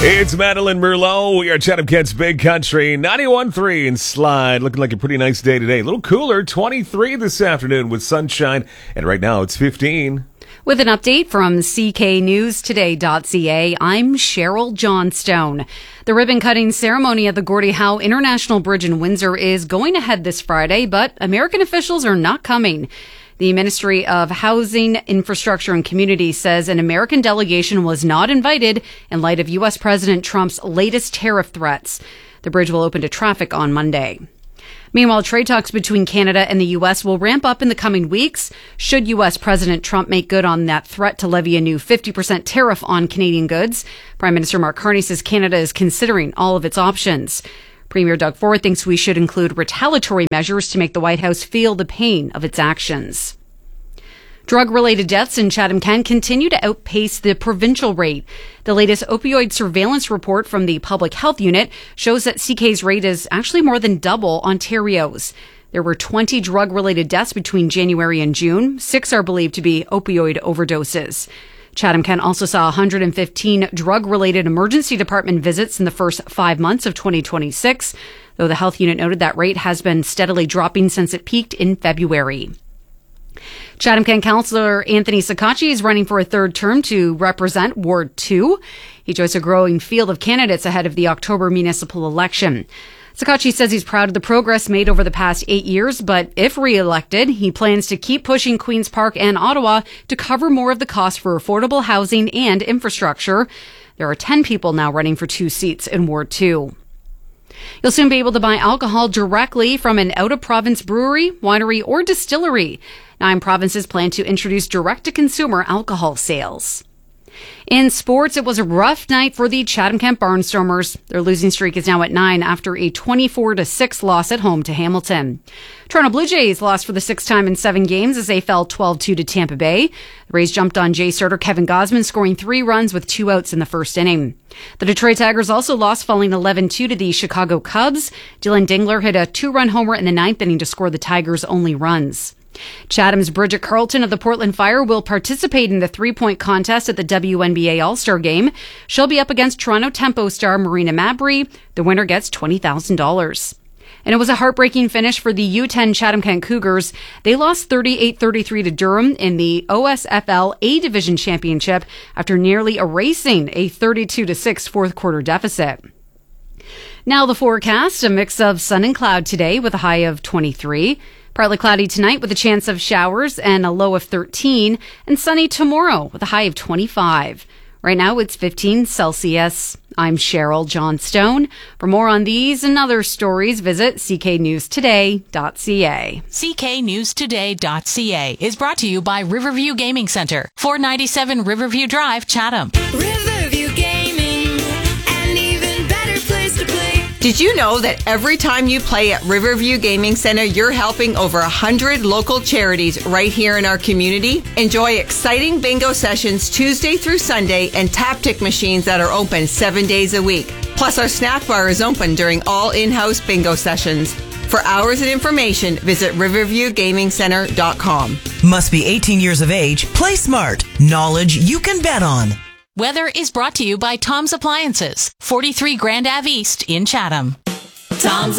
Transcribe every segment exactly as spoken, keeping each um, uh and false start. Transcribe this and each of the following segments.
It's Madeline Merlot. We are Chatham Kent's Big Country, ninety-one point three in Slide. Looking like a pretty nice day today. A little cooler, twenty-three this afternoon with sunshine. And right now it's fifteen. With an update from C K News Today dot C A, I'm Cheryl Johnstone. The ribbon-cutting ceremony at the Gordie Howe International Bridge in Windsor is going ahead this Friday, but American officials are not coming. The Ministry of Housing, Infrastructure and Community says an American delegation was not invited in light of U S President Trump's latest tariff threats. The bridge will open to traffic on Monday. Meanwhile, trade talks between Canada and the U S will ramp up in the coming weeks should U S President Trump make good on that threat to levy a new fifty percent tariff on Canadian goods. Prime Minister Mark Carney says Canada is considering all of its options. Premier Doug Ford thinks we should include retaliatory measures to make the White House feel the pain of its actions. Drug-related deaths in Chatham-Kent continue to outpace the provincial rate. The latest opioid surveillance report from the Public Health Unit shows that C K's rate is actually more than double Ontario's. There were twenty drug-related deaths between January and June. Six are believed to be opioid overdoses. Chatham-Kent also saw one hundred fifteen drug-related emergency department visits in the first five months of twenty twenty-six, though the health unit noted that rate has been steadily dropping since it peaked in February. Chatham-Kent Councillor Anthony Sakachi is running for a third term to represent Ward two. He joins a growing field of candidates ahead of the October municipal election. Sakachi says he's proud of the progress made over the past eight years, but if re-elected, he plans to keep pushing Queen's Park and Ottawa to cover more of the cost for affordable housing and infrastructure. There are ten people now running for two seats in Ward two. You'll soon be able to buy alcohol directly from an out-of-province brewery, winery, or distillery. Nine provinces plan to introduce direct-to-consumer alcohol sales. In sports, it was a rough night for the Chatham-Kent Barnstormers. Their losing streak is now at nine after a twenty-four to six loss at home to Hamilton. Toronto Blue Jays lost for the sixth time in seven games as they fell twelve two to Tampa Bay. The Rays jumped on Jay starter Kevin Gausman, scoring three runs with two outs in the first inning. The Detroit Tigers also lost, falling eleven two to the Chicago Cubs. Dylan Dingler hit a two-run homer in the ninth inning to score the Tigers' only runs. Chatham's Bridget Carlton of the Portland Fire will participate in the three-point contest at the W N B A All-Star Game. She'll be up against Toronto Tempo star Marina Mabry. The winner gets twenty thousand dollars. And it was a heartbreaking finish for the U ten Chatham-Kent Cougars. They lost thirty-eight thirty-three to Durham in the O S F L A Division Championship after nearly erasing a thirty-two to six fourth quarter deficit. Now the forecast, a mix of sun and cloud today with a high of twenty-three. Partly cloudy tonight with a chance of showers and a low of thirteen, and sunny tomorrow with a high of twenty-five. Right now it's fifteen Celsius. I'm Cheryl Johnstone. For more on these and other stories, visit C K News Today dot C A. C K News Today dot C A is brought to you by Riverview Gaming Center, four ninety-seven Riverview Drive, Chatham. Riverview Gaming, an even better place to play. Did you know that every time you play at Riverview Gaming Center, you're helping over one hundred local charities right here in our community? Enjoy exciting bingo sessions Tuesday through Sunday and Taptic machines that are open seven days a week. Plus, our snack bar is open during all in-house bingo sessions. For hours and information, visit riverview gaming center dot com. Must be eighteen years of age. Play smart. Knowledge you can bet on. Weather is brought to you by Tom's Appliances, forty-three Grand Ave East in Chatham. Tom's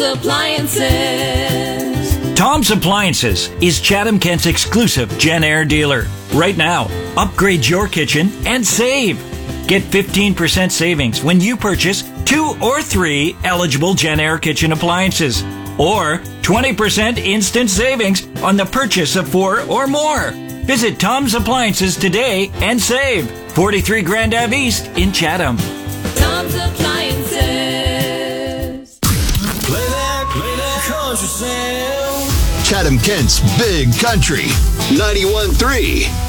Appliances. Tom's Appliances is Chatham-Kent's exclusive Genair dealer. Right now, upgrade your kitchen and save. Get fifteen percent savings when you purchase two or three eligible Genair kitchen appliances, or twenty percent instant savings on the purchase of four or more. Visit Tom's Appliances today and save. forty-three Grand Ave East in Chatham. Tom's Appliances. Play that, play that country sound. Chatham-Kent's Big Country, ninety-one point three.